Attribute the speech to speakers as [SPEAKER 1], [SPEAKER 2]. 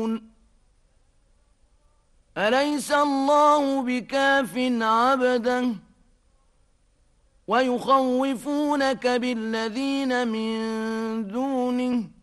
[SPEAKER 1] أليس الله بكاف عبده ويخوفونك بالذين من دونه